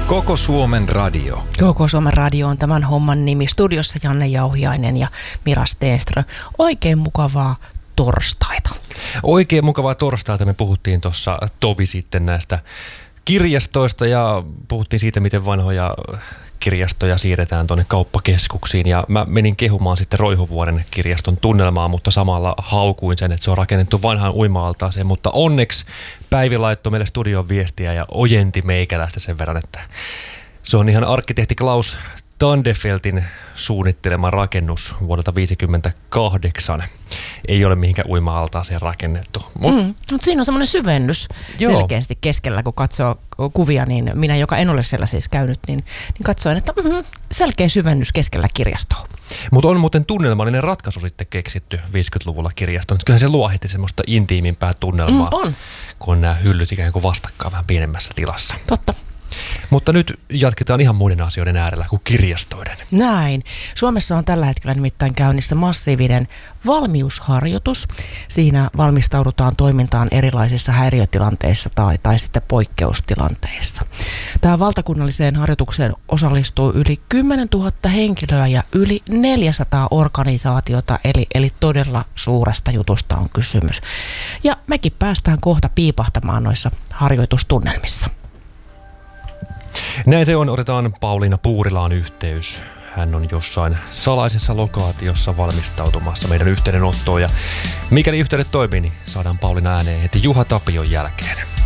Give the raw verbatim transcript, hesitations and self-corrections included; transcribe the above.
Koko Suomen radio. Koko Suomen radio on tämän homman nimi. Studiossa Janne Jauhiainen ja Mira Stenström. Oikein mukavaa torstaita. Oikein mukavaa torstaita. Me puhuttiin tuossa tovi sitten näistä kirjastoista ja puhuttiin siitä, miten vanhoja kirjastoja siirretään tuonne kauppakeskuksiin. Ja mä menin kehumaan sitten Roihuvuoren kirjaston tunnelmaa, mutta samalla haukuin sen, että se on rakennettu vanhaan uima-altaaseen. Mutta onneksi Päivi laittoi meille studioon viestiä ja ojenti meikäläistä sen verran, että se on ihan arkkitehti Klaus Tandefeltin suunnittelema rakennus vuodelta viisikymmentäkahdeksan. Ei ole mihinkään uima-altaaseen rakennettu. Mut, mm, mutta siinä on semmoinen syvennys joo. selkeästi keskellä, kun katsoo kuvia, niin minä, joka en ole siellä siis käynyt, niin, niin katsoin, että mm, selkeä syvennys keskellä kirjastoa. Mutta on muuten tunnelmallinen ratkaisu sitten keksitty viisikymmentäluvulla kirjaston. Kyllähän se luohitti semmoista intiimimpää tunnelmaa, mm, on. kun on nämä hyllyt ikään kuin vastakkaan vähän pienemmässä tilassa. Totta. Mutta nyt jatketaan ihan muiden asioiden äärellä kuin kirjastoiden. Näin. Suomessa on tällä hetkellä nimittäin käynnissä massiivinen valmiusharjoitus. Siinä valmistaudutaan toimintaan erilaisissa häiriötilanteissa tai, tai sitten poikkeustilanteissa. Tähän valtakunnalliseen harjoitukseen osallistuu yli kymmenentuhatta henkilöä ja yli neljäsataa organisaatiota, eli, eli todella suuresta jutusta on kysymys. Ja mekin päästään kohta piipahtamaan noissa harjoitustunnelmissa. Näin se on. Otetaan Pauliina Puurilaan yhteys. Hän on jossain salaisessa lokaatiossa valmistautumassa meidän yhteydenottoon. Ja mikäli yhteydet toimii, niin saadaan Pauliina ääneen heti Juha Tapion jälkeen.